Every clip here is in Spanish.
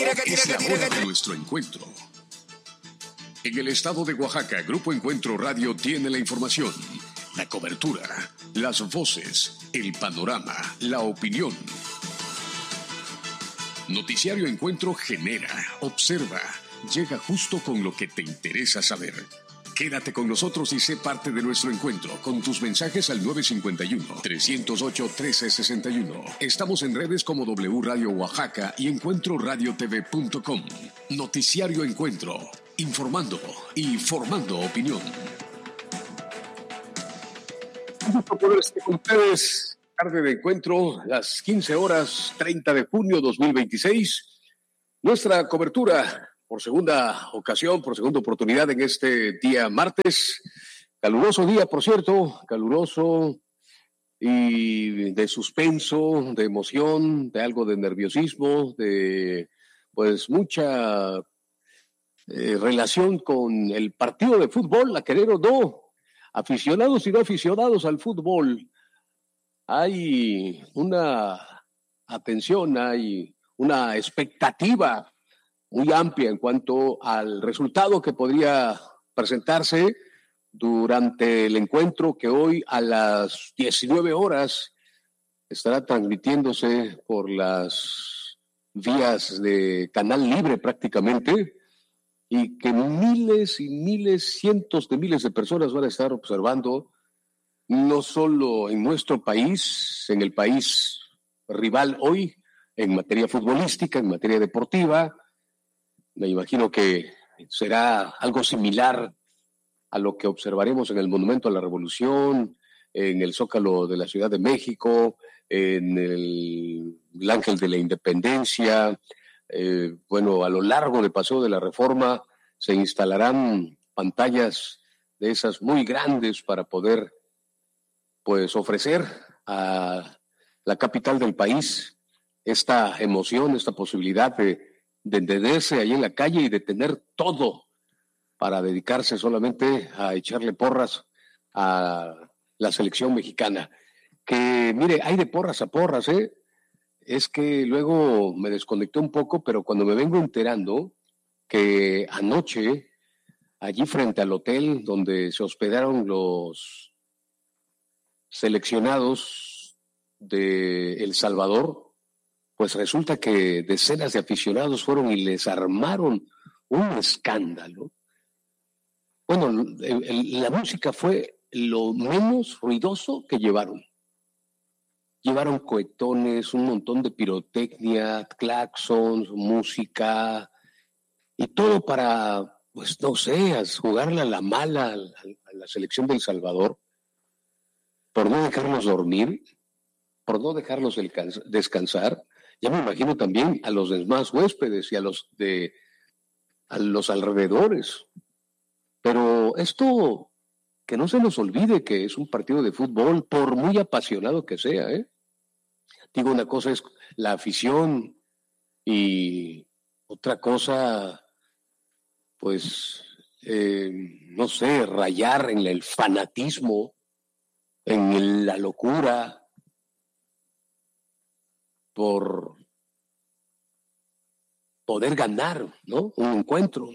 Es la hora de nuestro encuentro. En el estado de Oaxaca, Grupo Encuentro Radio tiene la información, la cobertura, las voces, el panorama, la opinión. Noticiario Encuentro genera, observa, llega justo con lo que te interesa saber. Quédate con nosotros y sé parte de nuestro encuentro con tus mensajes al 951-308-1361. Estamos en redes como W Radio Oaxaca y encuentroradiotv.com. Noticiario Encuentro, informando y formando opinión. Vamos a poder estar con ustedes. Tarde de encuentro, las 15 horas, 30 de junio 2026. Nuestra cobertura por segunda ocasión, por segunda oportunidad en este día martes. Caluroso día, por cierto, caluroso y de suspenso, de emoción, de algo de nerviosismo, de pues mucha relación con el partido de fútbol, a querer o no, aficionados y no aficionados al fútbol. Hay una atención, hay una expectativa muy amplia en cuanto al resultado que podría presentarse durante el encuentro que hoy a las 19 horas estará transmitiéndose por las vías de Canal Libre prácticamente, y que miles y miles, cientos de miles de personas van a estar observando, no solo en nuestro país, en el país rival hoy, en materia futbolística, en materia deportiva. Me imagino que será algo similar a lo que observaremos en el Monumento a la Revolución, en el Zócalo de la Ciudad de México, en el Ángel de la Independencia. Bueno, a lo largo del Paseo de la Reforma se instalarán pantallas de esas muy grandes para poder pues ofrecer a la capital del país esta emoción, esta posibilidad de entenderse ahí en la calle y de tener todo para dedicarse solamente a echarle porras a la selección mexicana. Que, mire, hay de porras a porras, ¿eh? Es que luego me desconecté un poco, pero cuando me vengo enterando que anoche, allí frente al hotel donde se hospedaron los seleccionados de El Salvador, pues resulta que decenas de aficionados fueron y les armaron un escándalo. Bueno, la música fue lo menos ruidoso que llevaron. Llevaron cohetones, un montón de pirotecnia, claxons, música, y todo para, pues no sé, jugarle a la mala a la selección de El Salvador, por no dejarlos dormir, por no dejarlos descansar. Ya me imagino también a los demás huéspedes y a los alrededores. Pero esto, que no se nos olvide que es un partido de fútbol, por muy apasionado que sea, ¿eh? Digo, una cosa es la afición y otra cosa, pues, no sé, rayar en el fanatismo, en la locura, por poder ganar, ¿no?, un encuentro.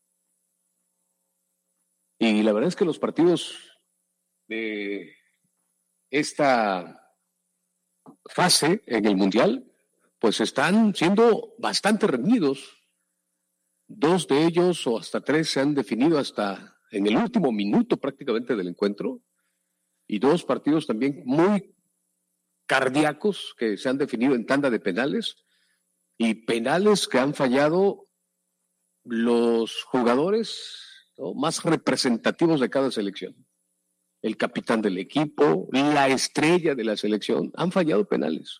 Y la verdad es que los partidos de esta fase en el Mundial, pues están siendo bastante reñidos. 2 de ellos o hasta 3 se han definido hasta en el último minuto prácticamente del encuentro, y 2 partidos también muy cardíacos que se han definido en tanda de penales, y penales que han fallado los jugadores, ¿no?, más representativos de cada selección. El capitán del equipo, la estrella de la selección, han fallado penales.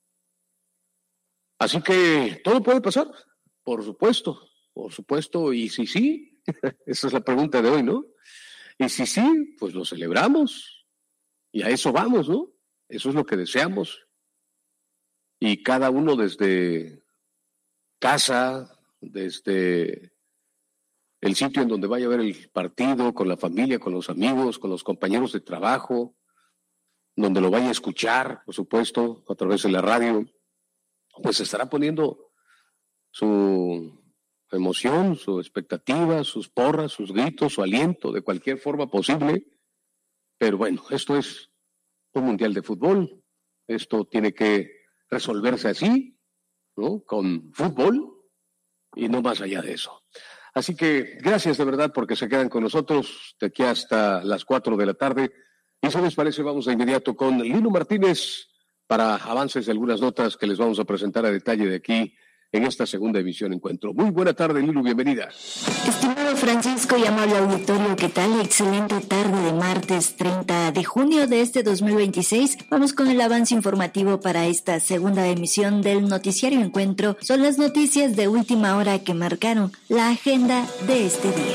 Así que todo puede pasar, por supuesto, y si sí, esa es la pregunta de hoy, ¿no? Y si sí, pues lo celebramos, y a eso vamos, ¿no? Eso es lo que deseamos. Y cada uno desde casa, desde el sitio en donde vaya a ver el partido, con la familia, con los amigos, con los compañeros de trabajo, donde lo vaya a escuchar, por supuesto, a través de la radio, pues se estará poniendo su emoción, su expectativa, sus porras, sus gritos, su aliento, de cualquier forma posible. Pero bueno, esto es un mundial de fútbol. Esto tiene que resolverse así, ¿no? Con fútbol y no más allá de eso. Así que gracias de verdad porque se quedan con nosotros de aquí hasta las 4 de la tarde. Y si les parece, vamos de inmediato con Lino Martínez para avances de algunas notas que les vamos a presentar a detalle de aquí en esta segunda emisión Encuentro. Muy buena tarde, Lilo, bienvenida. Estimado Francisco y amable auditorio, ¿qué tal? Excelente tarde de martes 30 de junio de este 2026. Vamos con el avance informativo para esta segunda emisión del noticiario Encuentro. Son las noticias de última hora que marcaron la agenda de este día.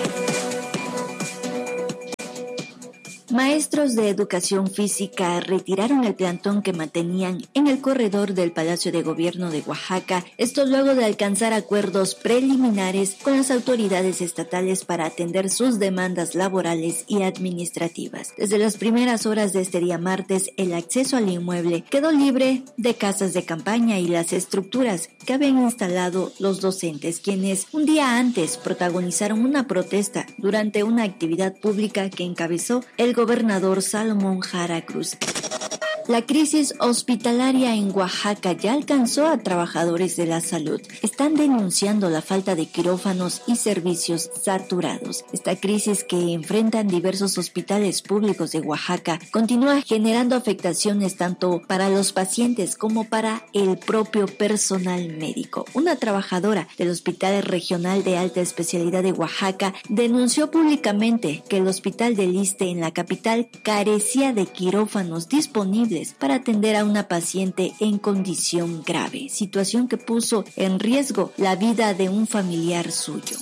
Maestros de educación física retiraron el plantón que mantenían en el corredor del Palacio de Gobierno de Oaxaca, esto luego de alcanzar acuerdos preliminares con las autoridades estatales para atender sus demandas laborales y administrativas. Desde las primeras horas de este día martes, el acceso al inmueble quedó libre de casas de campaña y las estructuras que habían instalado los docentes, quienes un día antes protagonizaron una protesta durante una actividad pública que encabezó el gobernador Salomón Jara Cruz. La crisis hospitalaria en Oaxaca ya alcanzó a trabajadores de la salud. Están denunciando la falta de quirófanos y servicios saturados. Esta crisis que enfrentan diversos hospitales públicos de Oaxaca continúa generando afectaciones tanto para los pacientes como para el propio personal médico. Una trabajadora del Hospital Regional de Alta Especialidad de Oaxaca denunció públicamente que el Hospital del Iste en la capital carecía de quirófanos disponibles para atender a una paciente en condición grave, situación que puso en riesgo la vida de un familiar suyo.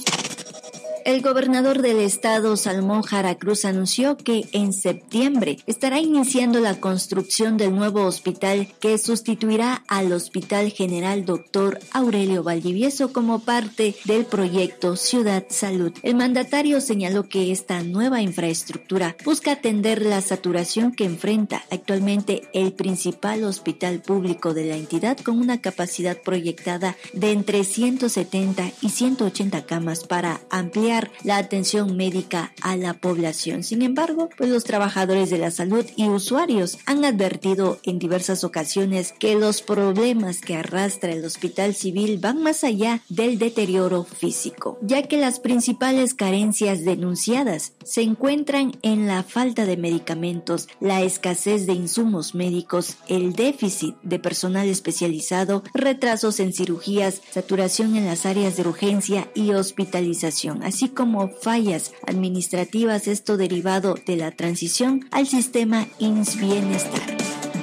El gobernador del estado, Salomón Jara Cruz, anunció que en septiembre estará iniciando la construcción del nuevo hospital que sustituirá al Hospital General Dr. Aurelio Valdivieso como parte del proyecto Ciudad Salud. El mandatario señaló que esta nueva infraestructura busca atender la saturación que enfrenta actualmente el principal hospital público de la entidad, con una capacidad proyectada de entre 170 y 180 camas para ampliar la atención médica a la población. Sin embargo, los trabajadores de la salud y usuarios han advertido en diversas ocasiones que los problemas que arrastra el hospital civil van más allá del deterioro físico, ya que las principales carencias denunciadas se encuentran en la falta de medicamentos, la escasez de insumos médicos, el déficit de personal especializado, retrasos en cirugías, saturación en las áreas de urgencia y hospitalización, así como fallas administrativas, esto derivado de la transición al sistema IMSS Bienestar.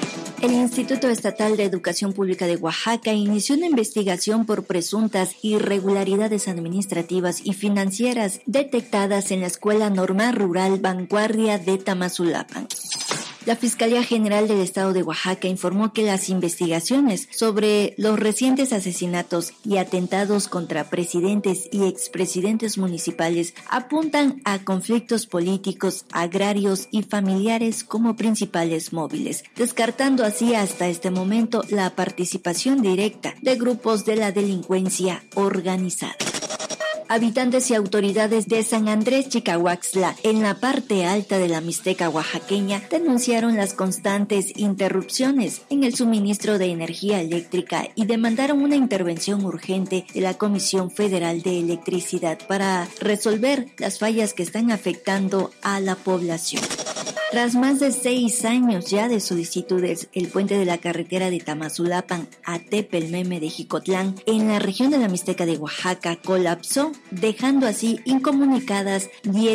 El Instituto Estatal de Educación Pública de Oaxaca inició una investigación por presuntas irregularidades administrativas y financieras detectadas en la Escuela Normal Rural Vanguardia de Tamazulapan. La Fiscalía General del Estado de Oaxaca informó que las investigaciones sobre los recientes asesinatos y atentados contra presidentes y expresidentes municipales apuntan a conflictos políticos, agrarios y familiares como principales móviles, descartando así hasta este momento la participación directa de grupos de la delincuencia organizada. Habitantes y autoridades de San Andrés Chicahuaxtla, en la parte alta de la Mixteca oaxaqueña, denunciaron las constantes interrupciones en el suministro de energía eléctrica y demandaron una intervención urgente de la Comisión Federal de Electricidad para resolver las fallas que están afectando a la población. Tras más de 6 años ya de solicitudes, el puente de la carretera de Tamazulapan a Tepelmeme de Jicotlán, en la región de la Mixteca de Oaxaca, colapsó, dejando así incomunicadas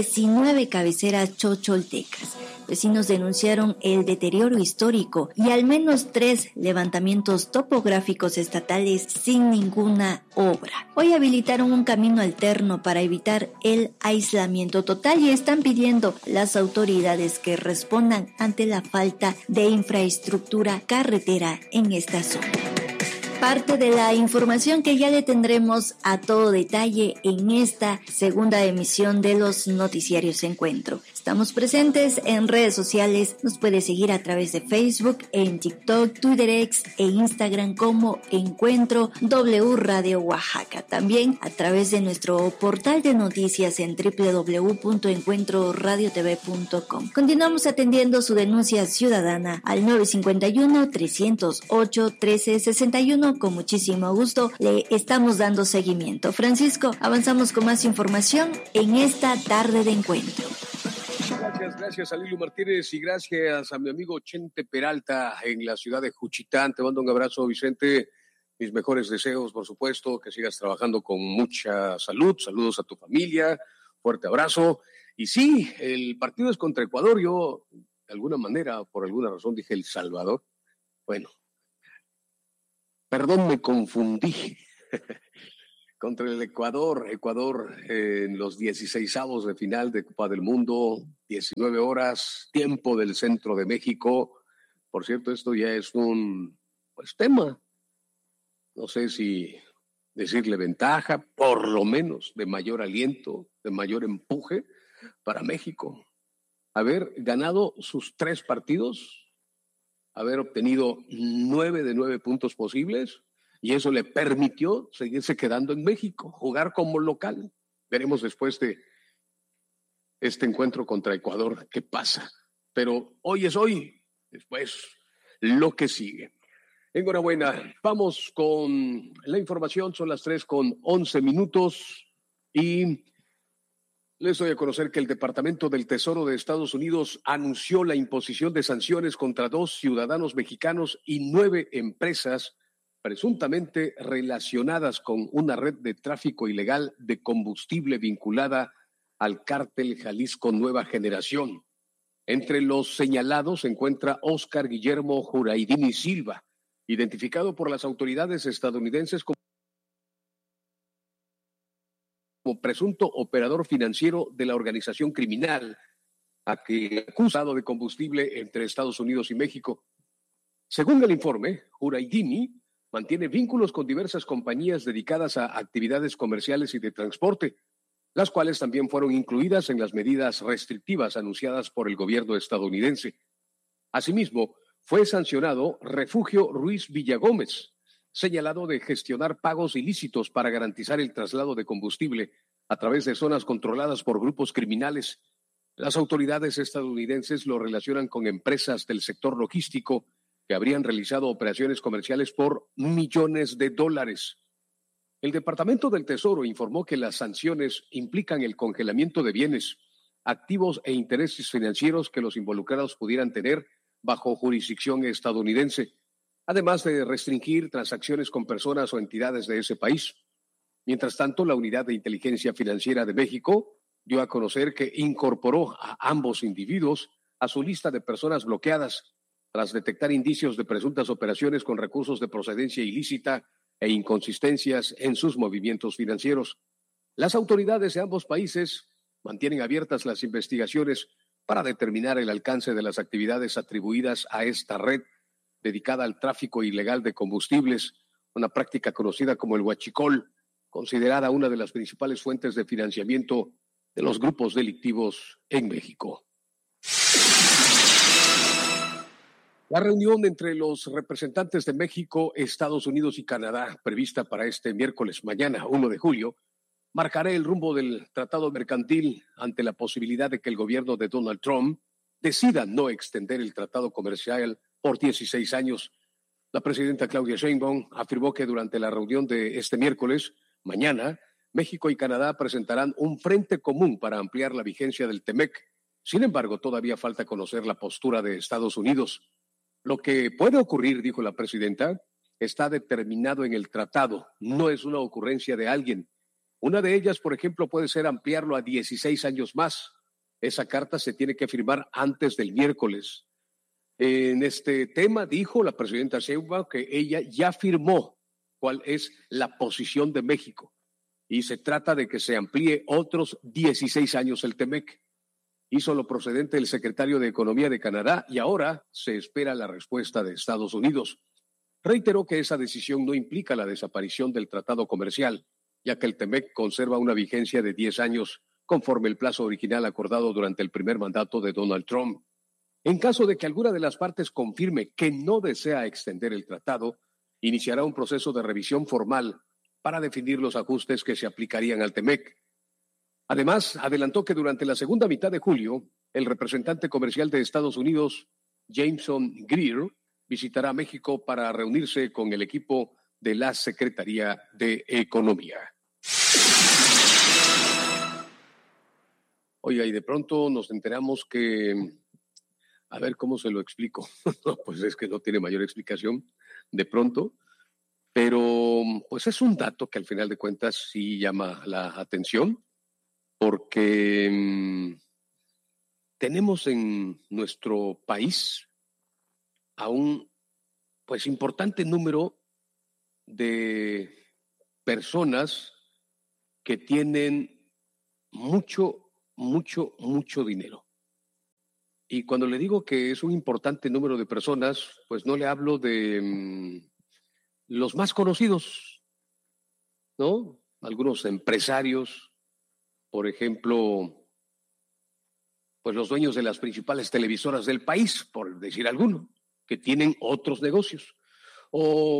19 cabeceras chocholtecas. Vecinos denunciaron el deterioro histórico y al menos 3 levantamientos topográficos estatales sin ninguna obra. Hoy habilitaron un camino alterno para evitar el aislamiento total y están pidiendo a las autoridades que respondan ante la falta de infraestructura carretera en esta zona. Parte de la información que ya le tendremos a todo detalle en esta segunda emisión de los noticiarios Encuentro. Estamos presentes en redes sociales. Nos puede seguir a través de Facebook, en TikTok, Twitter X e Instagram como Encuentro W Radio Oaxaca. También a través de nuestro portal de noticias en www.encuentroradiotv.com. Continuamos atendiendo su denuncia ciudadana al 951-308-1361. Con muchísimo gusto le estamos dando seguimiento. Francisco, avanzamos con más información en esta tarde de encuentro. Gracias a Lilu Martínez y gracias a mi amigo Chente Peralta en la ciudad de Juchitán. Te mando un abrazo, Vicente. Mis mejores deseos, por supuesto, que sigas trabajando con mucha salud. Saludos a tu familia, fuerte abrazo. Y sí, el partido es contra Ecuador. Yo, de alguna manera, por alguna razón, dije El Salvador. Bueno, perdón, me confundí. Contra el Ecuador en los 16avos de final de Copa del Mundo, 19 horas, tiempo del centro de México. Por cierto, esto ya es un tema, no sé si decirle ventaja, por lo menos de mayor aliento, de mayor empuje para México. Haber ganado sus 3 partidos, haber obtenido 9 de 9 puntos posibles, y eso le permitió seguirse quedando en México, jugar como local. Veremos después de este encuentro contra Ecuador qué pasa. Pero hoy es hoy, después lo que sigue. Enhorabuena. Vamos con la información, son las 3:11 y les doy a conocer que el Departamento del Tesoro de Estados Unidos anunció la imposición de sanciones contra 2 ciudadanos mexicanos y 9 empresas presuntamente relacionadas con una red de tráfico ilegal de combustible vinculada al cártel Jalisco Nueva Generación. Entre los señalados se encuentra Óscar Guillermo Juraidini Silva, identificado por las autoridades estadounidenses como presunto operador financiero de la organización criminal, acusado de combustible entre Estados Unidos y México. Según el informe, Juraidini mantiene vínculos con diversas compañías dedicadas a actividades comerciales y de transporte, las cuales también fueron incluidas en las medidas restrictivas anunciadas por el gobierno estadounidense. Asimismo, fue sancionado Refugio Ruiz Villagómez, señalado de gestionar pagos ilícitos para garantizar el traslado de combustible a través de zonas controladas por grupos criminales. Las autoridades estadounidenses lo relacionan con empresas del sector logístico que habrían realizado operaciones comerciales por millones de dólares. El Departamento del Tesoro informó que las sanciones implican el congelamiento de bienes, activos e intereses financieros que los involucrados pudieran tener bajo jurisdicción estadounidense, además de restringir transacciones con personas o entidades de ese país. Mientras tanto, la Unidad de Inteligencia Financiera de México dio a conocer que incorporó a ambos individuos a su lista de personas bloqueadas, tras detectar indicios de presuntas operaciones con recursos de procedencia ilícita e inconsistencias en sus movimientos financieros. Las autoridades de ambos países mantienen abiertas las investigaciones para determinar el alcance de las actividades atribuidas a esta red dedicada al tráfico ilegal de combustibles, una práctica conocida como el huachicol, considerada una de las principales fuentes de financiamiento de los grupos delictivos en México. La reunión entre los representantes de México, Estados Unidos y Canadá, prevista para este miércoles mañana, 1 de julio, marcará el rumbo del tratado mercantil ante la posibilidad de que el gobierno de Donald Trump decida no extender el tratado comercial por 16 años. La presidenta Claudia Sheinbaum afirmó que durante la reunión de este miércoles, mañana, México y Canadá presentarán un frente común para ampliar la vigencia del TEMEC. Sin embargo, todavía falta conocer la postura de Estados Unidos. Lo que puede ocurrir, dijo la presidenta, está determinado en el tratado, no es una ocurrencia de alguien. Una de ellas, por ejemplo, puede ser ampliarlo a 16 años más. Esa carta se tiene que firmar antes del miércoles. En este tema, dijo la presidenta Sheinbaum que ella ya firmó cuál es la posición de México y se trata de que se amplíe otros 16 años el TEMEC. Hizo lo procedente el secretario de Economía de Canadá y ahora se espera la respuesta de Estados Unidos. Reiteró que esa decisión no implica la desaparición del tratado comercial, ya que el TEMEC conserva una vigencia de 10 años conforme el plazo original acordado durante el primer mandato de Donald Trump. En caso de que alguna de las partes confirme que no desea extender el tratado, iniciará un proceso de revisión formal para definir los ajustes que se aplicarían al TEMEC. Además, adelantó que durante la segunda mitad de julio, el representante comercial de Estados Unidos, Jameson Greer, visitará México para reunirse con el equipo de la Secretaría de Economía. Oiga, y de pronto nos enteramos que, a ver cómo se lo explico, pues es que no tiene mayor explicación de pronto, pero pues es un dato que al final de cuentas sí llama la atención, porque tenemos en nuestro país a un pues importante número de personas que tienen mucho dinero. Y cuando le digo que es un importante número de personas, pues no le hablo de los más conocidos, ¿no? Algunos empresarios, por ejemplo, pues los dueños de las principales televisoras del país, por decir alguno, que tienen otros negocios, o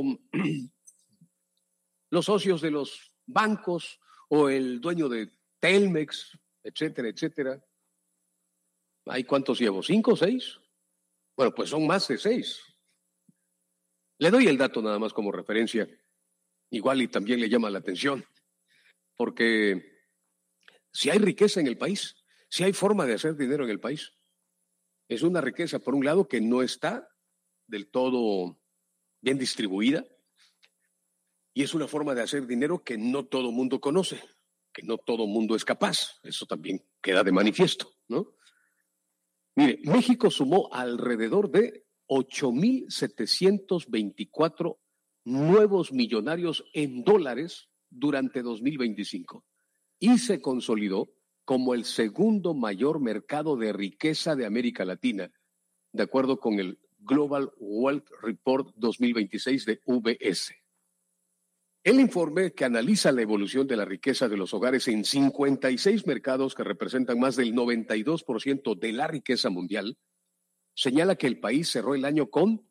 los socios de los bancos, o el dueño de Telmex, etcétera, etcétera. ¿Hay cuántos llevo? ¿5 o 6? Bueno, pues son más de 6. Le doy el dato nada más como referencia. Igual y también le llama la atención, porque si hay riqueza en el país, si hay forma de hacer dinero en el país, es una riqueza, por un lado, que no está del todo bien distribuida, y es una forma de hacer dinero que no todo mundo conoce, que no todo mundo es capaz. Eso también queda de manifiesto, ¿no? Mire, México sumó alrededor de 8,724 nuevos millonarios en dólares durante 2025 y se consolidó como el segundo mayor mercado de riqueza de América Latina, de acuerdo con el Global Wealth Report 2026 de UBS. El informe, que analiza la evolución de la riqueza de los hogares en 56 mercados que representan más del 92% de la riqueza mundial, señala que el país cerró el año con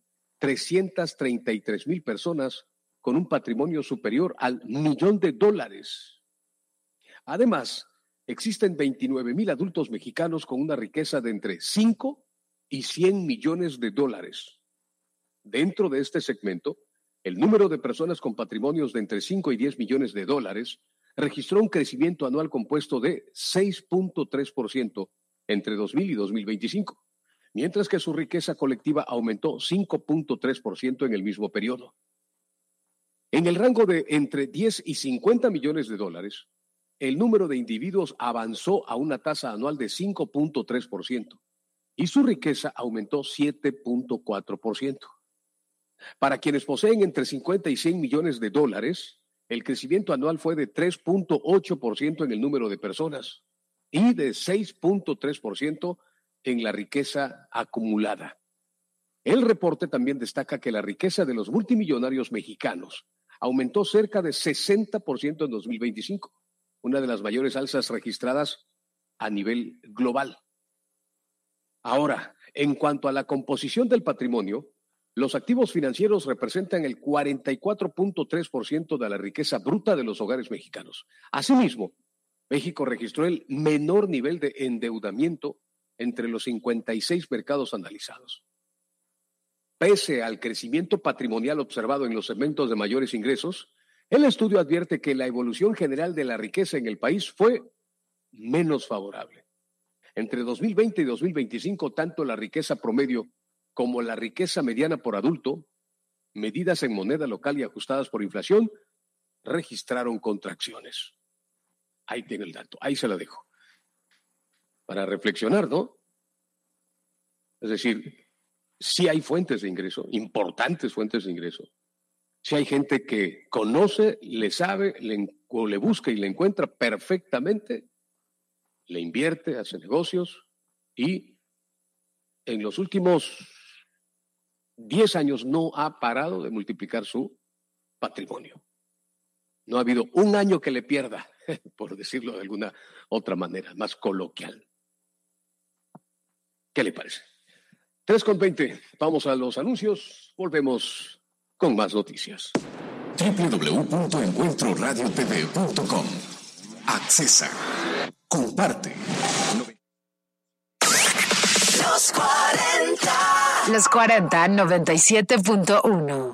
333,000 personas con un patrimonio superior al $1,000,000. Además, existen 29,000 adultos mexicanos con una riqueza de entre 5 y 100 millones de dólares. Dentro de este segmento, el número de personas con patrimonios de entre 5 y 10 millones de dólares registró un crecimiento anual compuesto de 6.3% entre 2000 y 2025, mientras que su riqueza colectiva aumentó 5.3% en el mismo periodo. En el rango de entre 10 y 50 millones de dólares, el número de individuos avanzó a una tasa anual de 5.3% y su riqueza aumentó 7.4%. Para quienes poseen entre 50 y 100 millones de dólares, el crecimiento anual fue de 3.8% en el número de personas y de 6.3% en la riqueza acumulada. El reporte también destaca que la riqueza de los multimillonarios mexicanos aumentó cerca de 60% en 2025, una de las mayores alzas registradas a nivel global. Ahora, en cuanto a la composición del patrimonio, los activos financieros representan el 44.3% de la riqueza bruta de los hogares mexicanos. Asimismo, México registró el menor nivel de endeudamiento entre los 56 mercados analizados. Pese al crecimiento patrimonial observado en los segmentos de mayores ingresos, el estudio advierte que la evolución general de la riqueza en el país fue menos favorable. Entre 2020 y 2025, tanto la riqueza promedio como la riqueza mediana por adulto, medidas en moneda local y ajustadas por inflación, registraron contracciones. Ahí tiene el dato, ahí se la dejo. Para reflexionar, ¿no? Es decir, sí hay fuentes de ingreso, importantes fuentes de ingreso. Sí hay gente que conoce, le sabe, le busca y le encuentra perfectamente, le invierte, hace negocios y en los últimos 10 años no ha parado de multiplicar su patrimonio. No ha habido un año que le pierda. por decirlo de alguna otra manera, más coloquial. ¿Qué le parece? 3:20, vamos a los anuncios, volvemos con más noticias. www.encuentroradiotv.com. Accesa. Comparte. Los 40. Los 40, 97.1.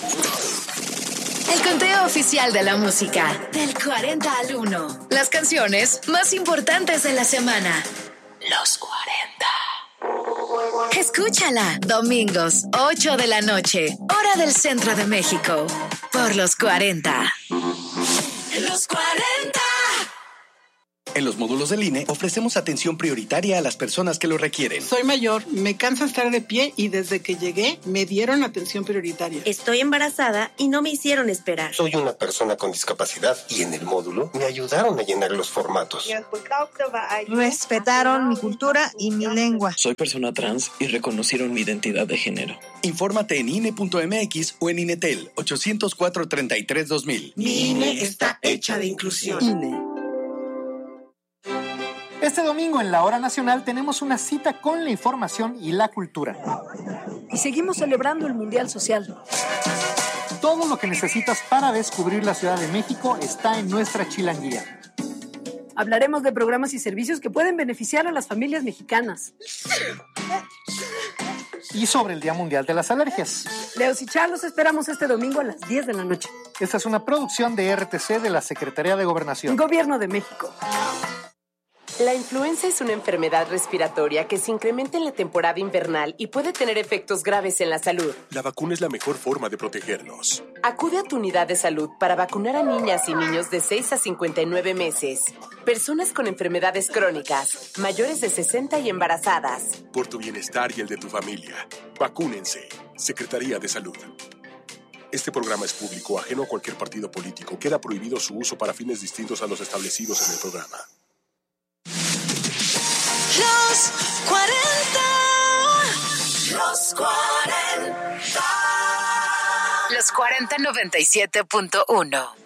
El conteo oficial de la música. Del 40 al 1. Las canciones más importantes de la semana. Los 40. Escúchala. Domingos, 8 de la noche. Hora del centro de México. Por los 40. Los 40. En los módulos del INE ofrecemos atención prioritaria a las personas que lo requieren. Soy mayor, me cansa estar de pie y desde que llegué me dieron atención prioritaria. Estoy embarazada y no me hicieron esperar. Soy una persona con discapacidad y en el módulo me ayudaron a llenar los formatos. Respetaron mi cultura y mi lengua. Soy persona trans y reconocieron mi identidad de género. Infórmate en INE.mx o en INETEL 804-33-2000. Mi INE está hecha de inclusión. INE. Este domingo en la Hora Nacional tenemos una cita con la información y la cultura. Y seguimos celebrando el Mundial Social. Todo lo que necesitas para descubrir la Ciudad de México está en nuestra chilanguía. Hablaremos de programas y servicios que pueden beneficiar a las familias mexicanas. Y sobre el Día Mundial de las Alergias. Leos y Char, los esperamos este domingo a las 10 de la noche. Esta es una producción de RTC de la Secretaría de Gobernación. Gobierno de México. La influenza es una enfermedad respiratoria que se incrementa en la temporada invernal y puede tener efectos graves en la salud. La vacuna es la mejor forma de protegernos. Acude a tu unidad de salud para vacunar a niñas y niños de 6 a 59 meses, personas con enfermedades crónicas, mayores de 60 y embarazadas. Por tu bienestar y el de tu familia, vacúnense. Secretaría de Salud. Este programa es público, ajeno a cualquier partido político. Queda prohibido su uso para fines distintos a los establecidos en el programa. Los 40. Los 40. Los 40, 97.1.